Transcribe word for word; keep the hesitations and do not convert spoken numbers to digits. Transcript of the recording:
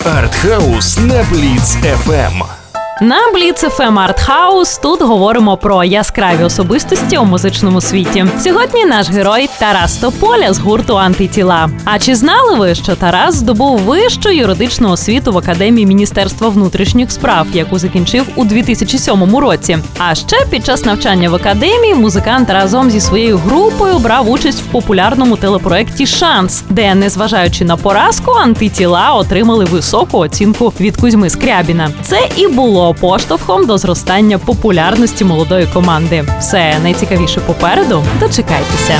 Артхаус на Бліц еф ем. На Бліц еф ем Артхаус тут говоримо про яскраві особистості у музичному світі. Сьогодні наш герой Тарас Тополя з гурту «Антитіла». А чи знали ви, що Тарас здобув вищу юридичну освіту в Академії Міністерства внутрішніх справ, яку закінчив у дві тисячі сьомому році? А ще під час навчання в академії музикант разом зі своєю групою брав участь в популярному телепроекті «Шанс», де, незважаючи на поразку, «Антитіла» отримали високу оцінку від Кузьми Скрябіна. Це і було поштовхом до зростання популярності молодої команди. Все найцікавіше попереду. Дочекайтеся.